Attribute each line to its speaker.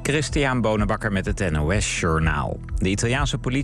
Speaker 1: Christian Bonenbakker met het NOS Journaal. De Italiaanse politie